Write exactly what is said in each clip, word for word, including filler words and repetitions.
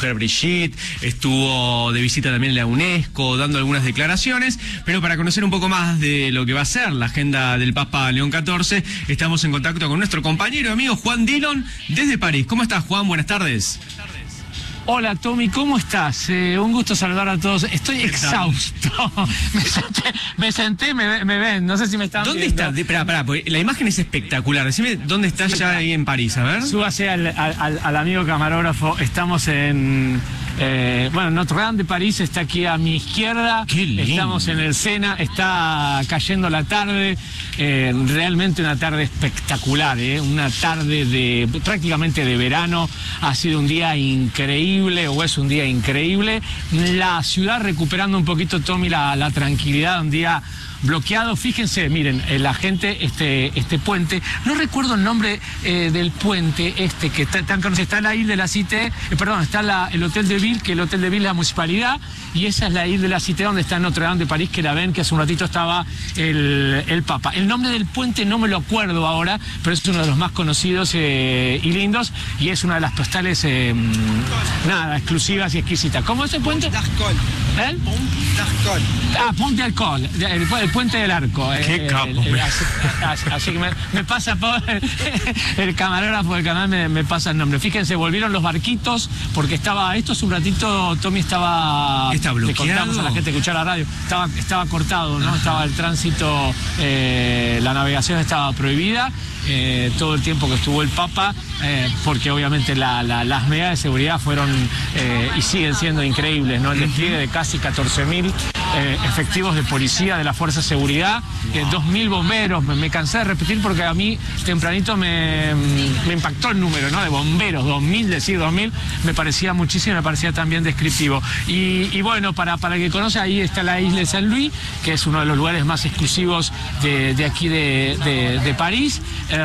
mujer Brigitte, estuvo de visita también en la UNESCO, dando algunas declaraciones, pero para conocer un poco más de lo que va a ser la agenda del Papa León catorce, estamos en contacto con nuestro compañero y amigo Juan Dillon desde París. ¿Cómo estás, Juan? Buenas tardes. Hola, Tommy, ¿cómo estás? Eh, un gusto saludar a todos. Estoy exhausto. me senté, me, senté me, me ven, no sé si me están ¿Dónde viendo. estás? Espera, espera, la imagen es espectacular. Decime, ¿dónde estás ya ahí en París? A ver. Súbase al, al, al amigo camarógrafo. Estamos en... Eh, bueno, Notre Dame de París está aquí a mi izquierda. Qué lindo. Estamos en el Sena, está cayendo la tarde. Eh, realmente una tarde espectacular, ¿eh? Una tarde de prácticamente de verano. Ha sido un día increíble, o es un día increíble. La ciudad recuperando un poquito, Tommy, la, la tranquilidad, un día bloqueado. Fíjense, miren, eh, la gente, este, este puente, no recuerdo el nombre eh, del puente este que está tan conocido, está la isla de la Cité, eh, perdón, está la, el Hotel de Ville, que el Hotel de Ville es la municipalidad, y esa es la isla de la Cité donde está Notre Dame de París, que la ven, que hace un ratito estaba el, el Papa. El nombre del puente no me lo acuerdo ahora, pero es uno de los más conocidos eh, y lindos, y es una de las postales, eh, nada, exclusivas y exquisitas. ¿Cómo es el puente? D'Arcole. ¿Eh? Pont d'Arcole. Ah, Ponte Alcohol, el, el Puente del Arco. Qué eh, capo. el, el, así, así, así que me, me pasa por el, el camarógrafo del canal, me, me pasa el nombre. Fíjense, volvieron los barquitos, porque estaba, esto hace un ratito, Tommy estaba... Está bloqueado. Le contamos a la gente que escuchara la radio, estaba, estaba cortado, ¿no? Estaba el tránsito, eh, la navegación estaba prohibida. Eh, todo el tiempo que estuvo el Papa, eh, porque obviamente la, la, las medidas de seguridad fueron eh, y siguen siendo increíbles, ¿no? El despliegue de casi catorce mil eh, efectivos de policía de la Fuerza de Seguridad, eh, dos mil bomberos. Me, me cansé de repetir porque a mí tempranito me, me impactó el número, ¿no? De bomberos, dos mil, decir dos mil, me parecía muchísimo, me parecía también descriptivo. Y, y bueno, para, para el que conoce, ahí está la isla de Saint Louis, que es uno de los lugares más exclusivos de, de aquí de, de, de París.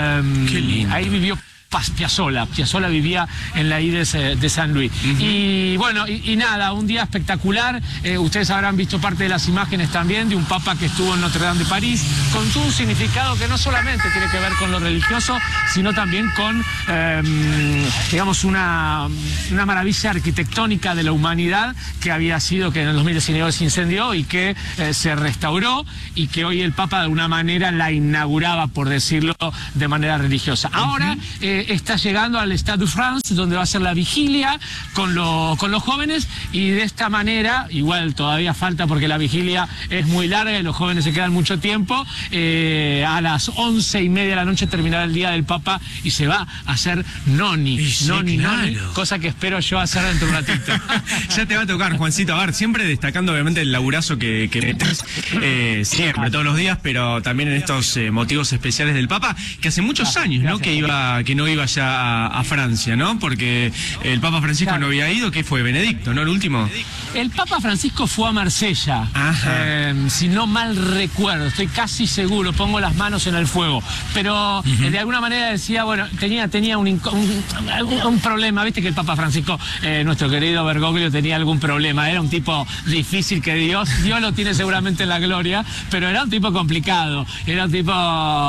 Um, ahí vivió Piazzolla. Piazzolla vivía en la isla de, de San Luis. Uh-huh. Y bueno, y, y nada, un día espectacular. Eh, ustedes habrán visto parte de las imágenes también de un Papa que estuvo en Notre Dame de París, con todo un significado que no solamente tiene que ver con lo religioso, sino también con, eh, digamos, una, una maravilla arquitectónica de la humanidad que había sido, que en el dos mil diecinueve se incendió y que eh, se restauró, y que hoy el Papa de alguna manera la inauguraba, por decirlo de manera religiosa. Ahora, uh-huh. eh, está llegando al Stade de France, donde va a ser la vigilia con, lo, con los jóvenes, y de esta manera, igual todavía falta porque la vigilia es muy larga y los jóvenes se quedan mucho tiempo, eh, a las once y media de la noche terminará el día del Papa y se va a hacer noni, sí, noni, claro. noni, cosa que espero yo hacer dentro de un ratito. Ya te va a tocar, Juancito. A ver, siempre destacando obviamente el laburazo que, que metes eh, siempre, todos los días, pero también en estos eh, motivos especiales del Papa, que hace muchos gracias, años, ¿no? gracias, Que iba, que no iba ya a, a Francia, ¿no? Porque el Papa Francisco claro. no había ido, que fue Benedicto, ¿no? El último. El Papa Francisco fue a Marsella, eh, si no mal recuerdo, estoy casi seguro, pongo las manos en el fuego, pero uh-huh. eh, de alguna manera decía, bueno, tenía, tenía un, un, un problema, viste que el Papa Francisco, eh, nuestro querido Bergoglio, tenía algún problema, era un tipo difícil que Dios, Dios lo tiene seguramente en la gloria, pero era un tipo complicado, era un tipo,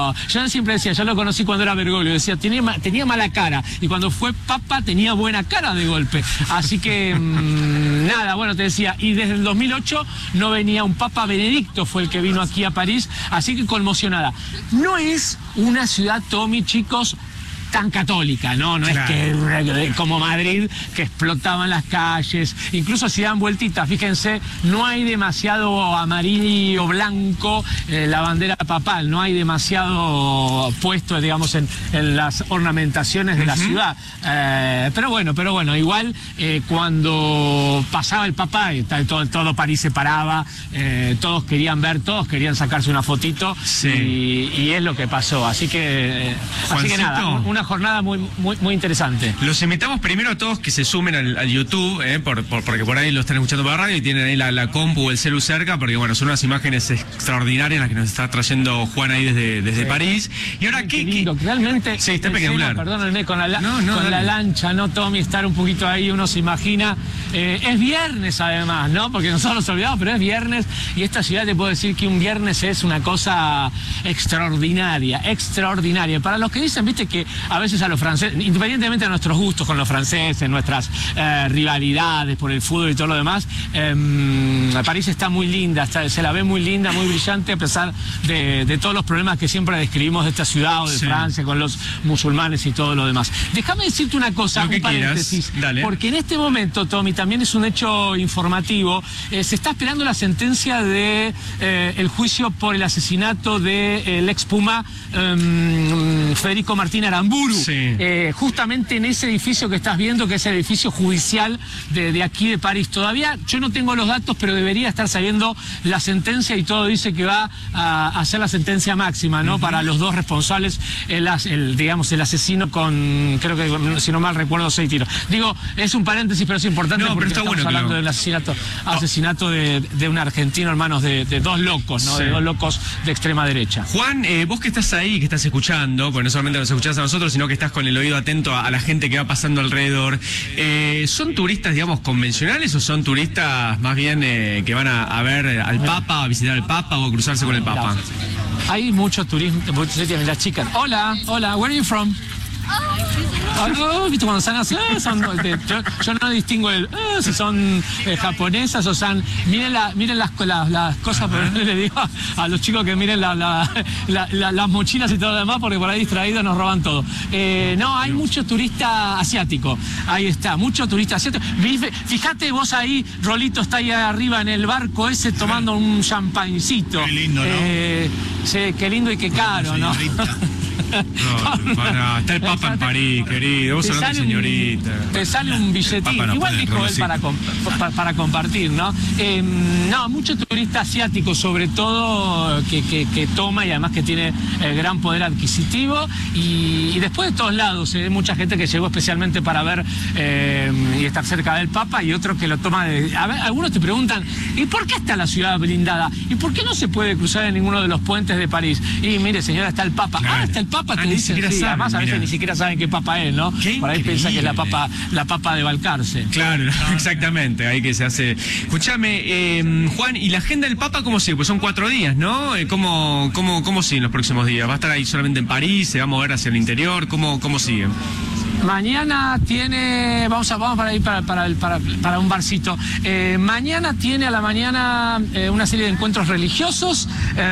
yo siempre decía, yo lo conocí cuando era Bergoglio, decía, tenía, tenía mala cara, y cuando fue Papa tenía buena cara de golpe, así que mmm, nada, bueno, te decía, y desde el dos mil ocho no venía un Papa. Benedicto fue el que vino aquí a París, así que conmocionada. No es una ciudad, Tommy, chicos, tan católica, ¿no? No claro. es que como Madrid, que explotaban las calles, incluso si dan vueltitas, fíjense, no hay demasiado amarillo blanco, eh, la bandera papal, no hay demasiado puesto, digamos, en, en las ornamentaciones de uh-huh. la ciudad. Eh, pero bueno, pero bueno, igual eh, cuando pasaba el Papa, todo, todo París se paraba, eh, todos querían ver, todos querían sacarse una fotito, sí. y, y es lo que pasó. Así que, eh, así que nada, una jornada muy, muy, muy interesante. Los invitamos primero a todos que se sumen al, al YouTube, eh, por, por, porque por ahí lo están escuchando por la radio y tienen ahí la, la compu o el celu cerca, porque bueno, son unas imágenes extraordinarias las que nos está trayendo Juan ahí desde, desde sí. París. Y ahora, ¿qué? qué lindo, qué? Realmente, sí, está espectacular. Perdónenme, con la, no, no, con la lancha, ¿no, Tommy? Estar un poquito ahí, uno se imagina. Eh, es viernes además, ¿no? Porque nosotros nos olvidamos, pero es viernes, y esta ciudad, te puedo decir que un viernes es una cosa extraordinaria, extraordinaria. Para los que dicen, viste, que a veces a los franceses, independientemente de nuestros gustos con los franceses, nuestras eh, rivalidades por el fútbol y todo lo demás, eh, París está muy linda, está, se la ve muy linda, muy brillante, a pesar de, de todos los problemas que siempre describimos de esta ciudad o de sí. Francia, con los musulmanes y todo lo demás. Déjame decirte una cosa, un paréntesis, porque en este momento, Tommy, también es un hecho informativo, eh, se está esperando la sentencia de eh, el juicio por el asesinato del de, ex Puma eh, Federico Martín Aramburu, sí. eh, justamente en ese edificio que estás viendo, que es el edificio judicial de, de aquí de París. Todavía yo no tengo los datos, pero debería estar saliendo la sentencia y todo dice que va a, a ser la sentencia máxima, ¿no? Uh-huh. Para los dos responsables, el, el, digamos, el asesino con, creo que, si no mal recuerdo, seis tiros. Digo, es un paréntesis, pero es importante no, porque estamos bueno, hablando claro. del asesinato, asesinato de, de un argentino, hermanos, de, de dos locos, ¿no? Sí. De dos locos de extrema derecha. Juan, eh, vos que estás ahí, que estás escuchando, porque no solamente nos escuchás a nosotros, sino que estás con el oído atento a, a la gente que va pasando alrededor, eh, ¿son turistas, digamos, convencionales o son turistas más bien eh, que van a, a ver al Papa, a visitar al Papa o a cruzarse con el Papa? Hay mucho turismo, las chicas. Hola, hola, where are you from? Oh, ¿viste cuando están así? Ah, son, de, yo, yo no distingo el, ah, si son eh, japonesas o son... Miren, la, miren las, las, las cosas, pero no le digo a, a los chicos que miren la, la, la, la, las mochilas y todo lo demás, porque por ahí distraídos nos roban todo. Eh, no, hay mucho turista asiático. Ahí está, mucho turista asiático. Fíjate vos ahí, Rolito está ahí arriba en el barco ese tomando un champagnecito. Qué lindo, ¿no? Eh, sí, qué lindo y qué caro, ¿no? No, para, está el Papa en París, querido. Vos sos una señorita. Un, te sale un billetín. No igual dijo él para, para, para compartir, ¿no? Eh, no, mucho turista asiático, sobre todo, que, que, que toma y además que tiene eh, gran poder adquisitivo. Y, y después de todos lados, hay eh, mucha gente que llegó especialmente para ver eh, y estar cerca del Papa, y otros que lo toma de... A ver, algunos te preguntan, ¿y por qué está la ciudad blindada? ¿Y por qué no se puede cruzar en ninguno de los puentes de París? Y mire, señora, está el Papa. Claro. Ah, está el Papa, te ah, dicen, sí, saben, además a veces mirá. Ni siquiera saben qué papa es, ¿no? Qué por ahí piensa que es la papa, la papa de Balcarce. Claro, no, exactamente, ahí que se hace. Escuchame, eh, Juan, ¿y la agenda del Papa cómo sigue? Pues son cuatro días, ¿no? ¿Cómo, cómo, cómo sigue en los próximos días? ¿Va a estar ahí solamente en París? ¿Se va a mover hacia el interior? ¿Cómo, cómo sigue? Mañana tiene, vamos a vamos para ir para, para, para, para un barcito. Eh, mañana tiene a la mañana eh, una serie de encuentros religiosos.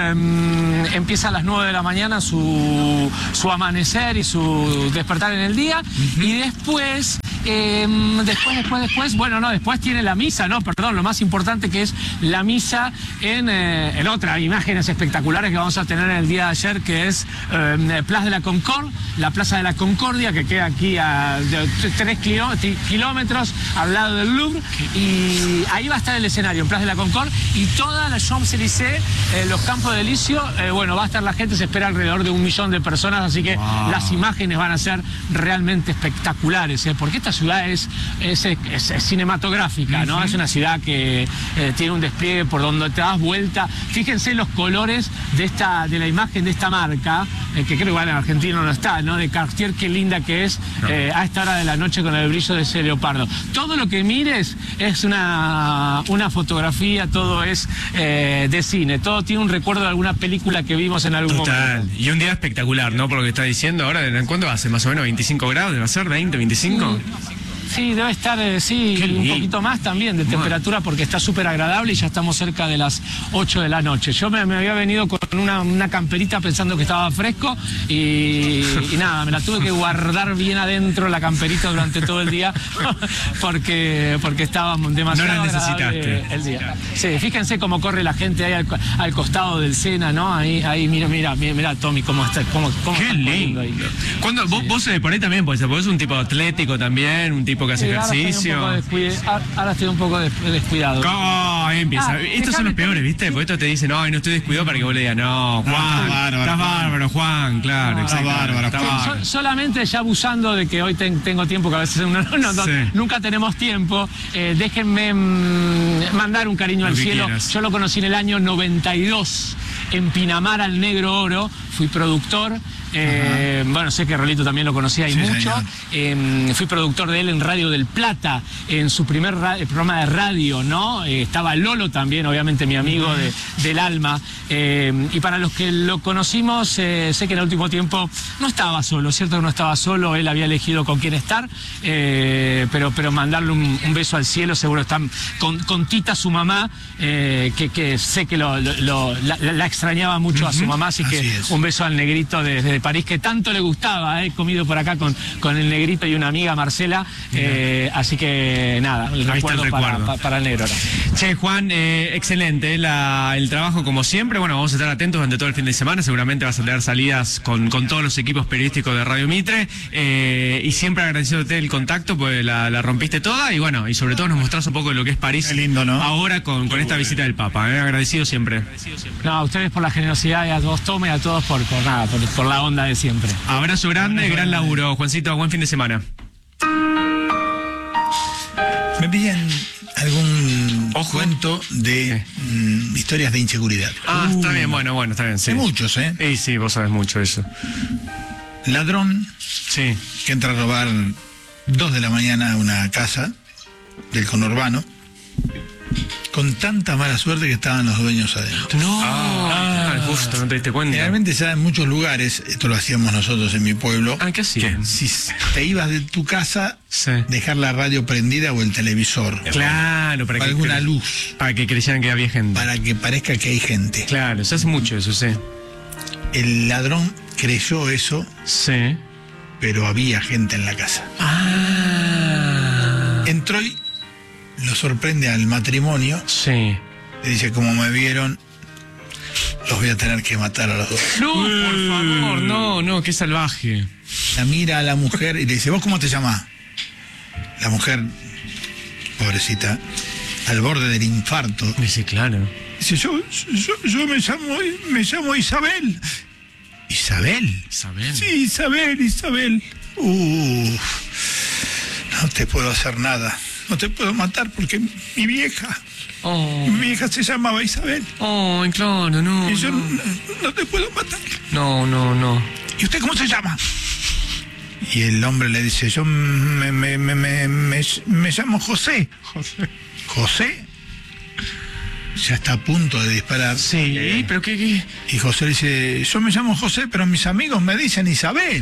Eh, empieza a las nueve de la mañana su, su amanecer y su despertar en el día. Uh-huh. Y después, eh, después, después, después, bueno, no, después tiene la misa, no, perdón, lo más importante que es la misa en, eh, en otras imágenes espectaculares que vamos a tener en el día de ayer, que es eh, Plaza de la Concorde, la Plaza de la Concordia, que queda aquí a tres kilómetros al lado del Louvre, y ahí va a estar el escenario en Plaza de la Concorde, y toda la Champs-Élysées, eh, los Campos de Elísio, eh, bueno, va a estar la gente, se espera alrededor de un millón de personas, así que wow. Las imágenes van a ser realmente espectaculares, eh, porque esta ciudad es, es, es, es cinematográfica, ¿no? Uh-huh. Es una ciudad que eh, tiene un despliegue por donde te das vuelta. Fíjense los colores de esta de la imagen de esta marca, eh, que creo que igual en Argentina no está, ¿no? De Cartier, qué linda que es. No. Eh, a esta hora de la noche con el brillo de ese leopardo. Todo lo que mires es una, una fotografía, todo es eh, de cine, todo tiene un recuerdo de alguna película que vimos en algún Total. momento. Y un día espectacular, ¿no? Por lo que está diciendo ahora, ¿cuánto va a ser? ¿Más o menos veinticinco grados? ¿Debe ser veinte, veinticinco? Sí. Sí, debe estar, eh, sí, un poquito más también de temperatura, porque está súper agradable y ya estamos cerca de las ocho de la noche. Yo me, me había venido con una, una camperita pensando que estaba fresco y, y nada, me la tuve que guardar bien adentro la camperita durante todo el día porque, porque estaba demasiado no la necesitaste. El día. Sí, fíjense cómo corre la gente ahí al, al costado del Sena, ¿no? Ahí, ahí, mira, mira, mira, mira, Tommy, cómo está, cómo, cómo Qué lindo. Ahí. ¿Cuándo, sí. vos, vos por ahí también, pues, vos sos un tipo atlético también, un tipo que hace sí, ejercicio. Ahora estoy, ahora estoy un poco descuidado. Oh, ahí empieza. Ah, Estos son los peores, ¿viste? Porque estos te dicen, no, no estoy descuidado para que vos le digas, no, Juan, no, está bárbaro, estás bárbaro, Juan, claro, no, está bárbaro. Está bárbaro. So, solamente ya abusando de que hoy ten, tengo tiempo, que a veces uno, no, no, sí. nunca tenemos tiempo, eh, déjenme mmm, mandar un cariño lo al cielo. Quieras. Yo lo conocí en el año noventa y dos, en Pinamar al Negro Oro, fui productor. Eh, bueno, sé que Rolito también lo conocía y Sí, mucho. señor. Eh, fui productor de él en Radio del Plata, en su primer ra- programa de radio, ¿no? Eh, estaba Lolo también, obviamente mi amigo de, del alma. Eh, y para los que lo conocimos, eh, sé que en el último tiempo no estaba solo, cierto que no estaba solo, él había elegido con quién estar, eh, pero, pero mandarle un, un beso al cielo, seguro están con, con Tita, su mamá, eh, que, que sé que lo, lo- lo- la, la extrañaba mucho a su mamá, así que Así es. un beso al negrito desde de París, que tanto le gustaba, he comido por acá con, con el negrito y una amiga, Marcela, eh, así que nada, el Ahí está el recuerdo, para, recuerdo. pa- para el negro. Che, Juan, eh, excelente la, el trabajo como siempre. Bueno, vamos a estar atentos durante todo el fin de semana. Seguramente vas a tener salidas con, con todos los equipos periodísticos de Radio Mitre. Eh, y siempre agradeciéndote el contacto, pues la, la rompiste toda. Y bueno, y sobre todo nos mostrás un poco de lo que es París. Qué lindo, ¿no? Ahora con, con esta visita del Papa. Eh, agradecido siempre. No, a ustedes por la generosidad y a todos, Tome, y a todos por, por nada, por, por la onda de siempre. Abrazo grande, gran laburo. Juancito, buen fin de semana. Me piden algún Ojo. cuento de mm, historias de inseguridad. Ah, está bien, bueno, bueno, está bien. Sí. Hay muchos, ¿eh? Y sí, vos sabés mucho de eso. Ladrón Sí. que entra a robar dos de la mañana a una casa del conurbano con tanta mala suerte que estaban los dueños adentro. No, ah, justo, no te diste cuenta. Generalmente ya en muchos lugares, esto lo hacíamos nosotros en mi pueblo, Ah, ¿qué hacían? si te ibas de tu casa, Sí. dejar la radio prendida o el televisor, Claro, para o que alguna cre- luz, Para que creyeran que había gente. para que parezca que hay gente. Claro, se hace mucho eso, sí. El ladrón creyó eso, Sí. pero había gente en la casa. Ah. Entró y lo sorprende al matrimonio, Sí. le dice, como me vieron, los voy a tener que matar a los dos. No, por favor, no, no, qué salvaje. La mira a la mujer y le dice, ¿vos cómo te llamás? La mujer, pobrecita, al borde del infarto, Dice, claro. dice, yo, yo, yo me llamo, me llamo Isabel. ¿Isabel? Isabel. Sí, Isabel, Isabel. Uf, no te puedo hacer nada. No te puedo matar porque mi vieja, Oh, mi vieja se llamaba Isabel. oh, claro, no. Y yo No, no, no te puedo matar. no, no. no. ¿Y usted cómo se llama? Y el hombre le dice, yo me, me, me, me, me, me llamo José. José. ¿José? Ya está a punto de disparar. Sí, pero qué, qué. Y José le dice, yo me llamo José, pero mis amigos me dicen Isabel.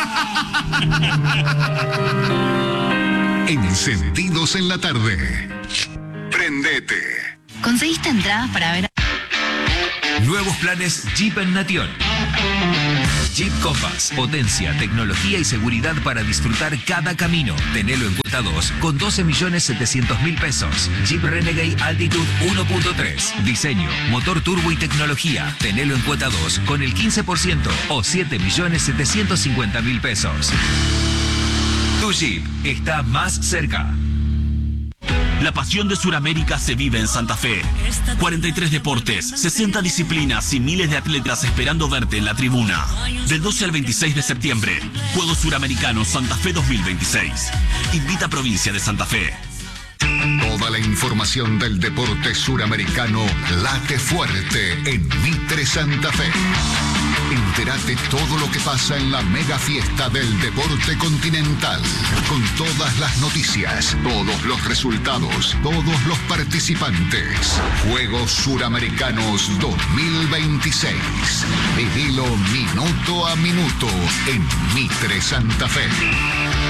Encendidos en la tarde. Prendete. ¿Conseguiste entradas para ver? Nuevos planes Jeep en Nation. Jeep Compass, potencia, tecnología y seguridad para disfrutar cada camino. Tenelo en cuota dos con doce millones setecientos mil pesos. Jeep Renegade Altitude uno punto tres. Diseño, motor turbo y tecnología. Tenelo en cuota dos con el quince por ciento o siete millones setecientos cincuenta mil pesos. Tu Jeep está más cerca. La pasión de Sudamérica se vive en Santa Fe. cuarenta y tres deportes, sesenta disciplinas y miles de atletas esperando verte en la tribuna. Del doce al veintiséis de septiembre, Juegos Suramericanos Santa Fe dos mil veintiséis. Invita a Provincia de Santa Fe. Toda la información del deporte suramericano late fuerte en Mitre Santa Fe. Entérate todo lo que pasa en la mega fiesta del deporte continental, con todas las noticias, todos los resultados, todos los participantes. Juegos Suramericanos dos mil veintiséis. Vivilo minuto a minuto en Mitre Santa Fe.